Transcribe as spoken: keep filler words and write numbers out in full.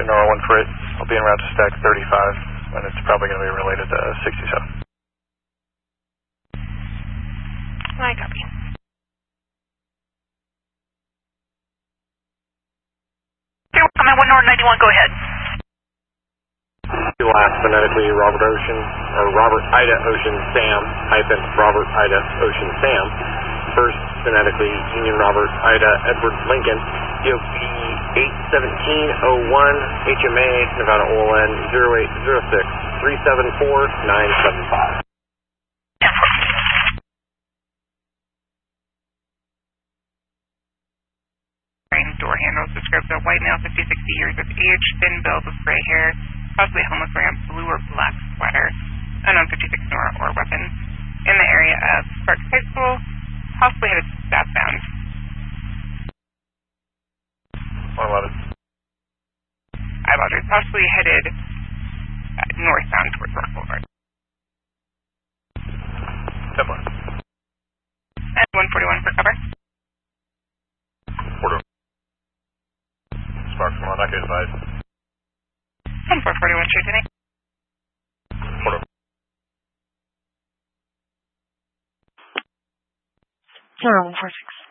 N O R one for it. I'll be en route to stack thirty-five, and it's probably going to be related to sixty-seven. I copy. Okay, welcome at one North ninety-one, go ahead. Last phonetically Robert Ocean, or Robert Ida Ocean Sam, hyphen Robert Ida Ocean Sam. First phonetically Union Robert Ida Edward Lincoln, D O P eight seventeen oh one, H M A Nevada O L N zero eight zero six three seven four nine seven five. Door handles describes a white male, fifty, sixty years of age, thin build with gray hair, possibly homeless, wearing a blue or black sweater, unknown fifty-six nor or weapon, in the area of Sparks High School, possibly headed southbound. one eleven. I apologize, possibly headed uh, northbound towards Rock Boulevard. ten one. And one forty-one for cover. Porto. Sparks one, not good advice. And four forty-one, straight today. Porto. Zero one four six.